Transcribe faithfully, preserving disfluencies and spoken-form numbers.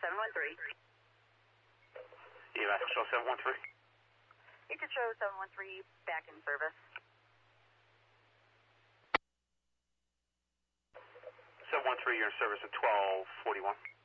seven one three. E M S control seven one three. You could show seven one three back in service. seven one three, you're in service at twelve forty-one.